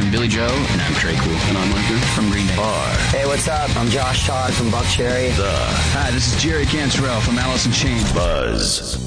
I'm Billy Joe. And I'm Trey Cool. And I'm Arthur from Green Day. Hey, what's up? I'm Josh Todd from Buckcherry. Hi, this is Jerry Cantrell from Alice in Chains. Buzz.